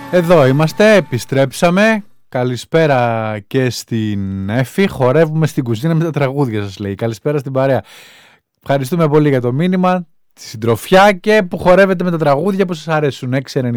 Εδώ είμαστε, επιστρέψαμε. Καλησπέρα και στην Εφη. Χορεύουμε στην κουζίνα με τα τραγούδια σας, λέει. Καλησπέρα στην παρέα. Ευχαριστούμε πολύ για το μήνυμα, τη συντροφιά και που χορεύετε με τα τραγούδια που σας αρέσουν.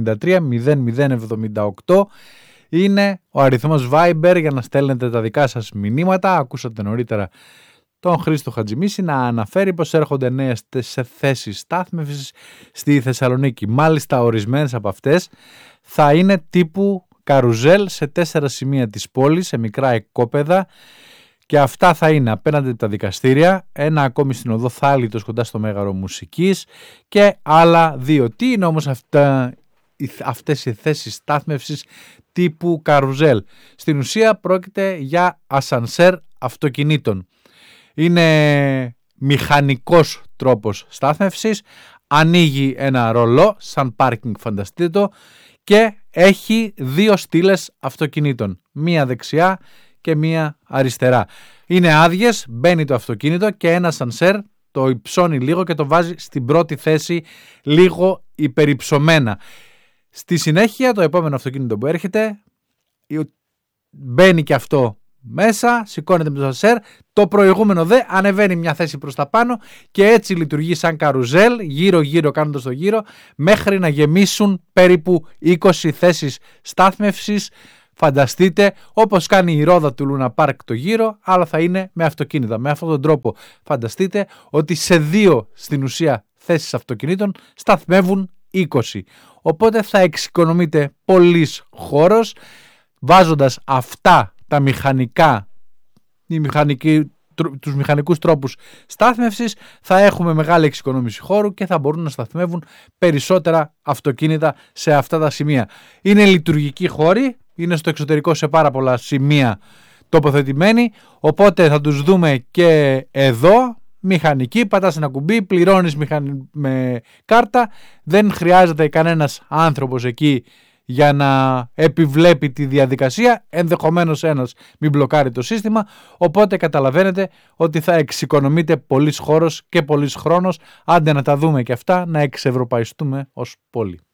693-0078 είναι ο αριθμός Viber για να στέλνετε τα δικά σας μηνύματα. Ακούσατε νωρίτερα τον Χρήστο Χατζημίση να αναφέρει πως έρχονται νέες θέσεις στάθμευσης στη Θεσσαλονίκη. Μάλιστα ορισμένες από αυτές θα είναι τύπου καρουζέλ σε 4 σημεία της πόλης, σε μικρά εκκόπεδα, και αυτά θα είναι απέναντι από τα δικαστήρια, ένα ακόμη στην οδό Θάλητος κοντά στο Μέγαρο Μουσικής και άλλα 2. Τι είναι όμως αυτές οι θέσεις στάθμευσης τύπου καρουζέλ? Στην ουσία πρόκειται για ασανσέρ αυτοκινήτων. Είναι μηχανικός τρόπος στάθμευσης, ανοίγει ένα ρολό σαν πάρκινγκ, φανταστείτε το, και έχει 2 στήλες αυτοκινήτων, μία δεξιά και μία αριστερά. Είναι άδειες, μπαίνει το αυτοκίνητο και ένα ασανσέρ το υψώνει λίγο και το βάζει στην πρώτη θέση λίγο υπερυψωμένα. Στη συνέχεια το επόμενο αυτοκίνητο που έρχεται μπαίνει και αυτό μέσα, σηκώνεται με το ασανσέρ, το προηγούμενο δε ανεβαίνει μια θέση προς τα πάνω και έτσι λειτουργεί σαν καρουζέλ, γύρω-γύρω κάνοντας το γύρο, μέχρι να γεμίσουν περίπου 20 θέσεις στάθμευσης. Φανταστείτε, όπως κάνει η ρόδα του Λούνα Πάρκ το γύρο, αλλά θα είναι με αυτοκίνητα. Με αυτόν τον τρόπο φανταστείτε ότι σε 2 στην ουσία θέσεις αυτοκινήτων σταθμεύουν 20. Οπότε θα εξοικονομείτε πολύς χώρος βάζοντας αυτά τα τους μηχανικούς τρόπους στάθμευσης. Θα έχουμε μεγάλη εξοικονόμηση χώρου και θα μπορούν να σταθμεύουν περισσότερα αυτοκίνητα σε αυτά τα σημεία. Είναι λειτουργικοί χώροι, είναι στο εξωτερικό σε πάρα πολλά σημεία τοποθετημένοι, οπότε θα τους δούμε και εδώ. Μηχανική, πατάς ένα κουμπί, πληρώνεις με κάρτα, δεν χρειάζεται κανένας άνθρωπος εκεί για να επιβλέπει τη διαδικασία, ενδεχομένως ένας μην μπλοκάρει το σύστημα, οπότε καταλαβαίνετε ότι θα εξοικονομείτε πολύς χώρος και πολύς χρόνος, άντε να τα δούμε και αυτά, να εξευρωπαϊστούμε ως πόλη.